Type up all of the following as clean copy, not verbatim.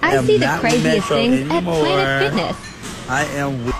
I am see the not with craziest Metro things at anymore. Planet Fitness. I am with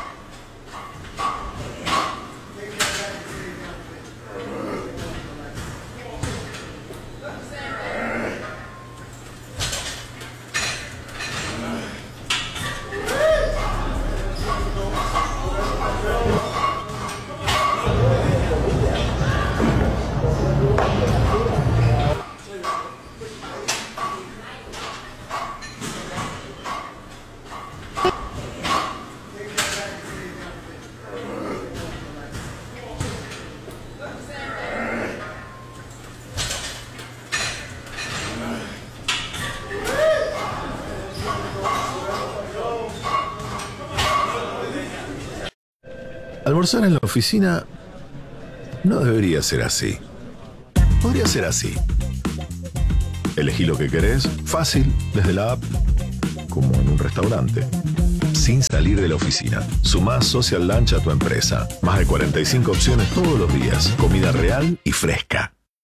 Almorzar en la oficina no debería ser así. Podría ser así. Elegí lo que querés, fácil, desde la app, como en un restaurante. Sin salir de la oficina. Sumá Social Lunch a tu empresa. Más de 45 opciones todos los días. Comida real y fresca.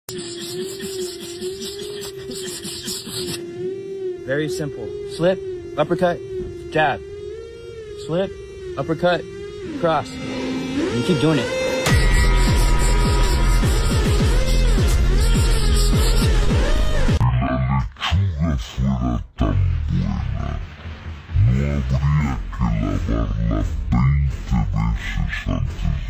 Very simple. Slip, uppercut, jab. Slip, uppercut, cross. You keep doing it. Fuera tan buena, no habría que lavarla 20 veces antes